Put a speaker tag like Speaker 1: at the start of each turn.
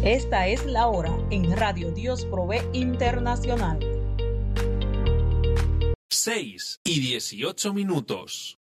Speaker 1: Esta es la hora en Radio Dios Provee Internacional.
Speaker 2: 6:18.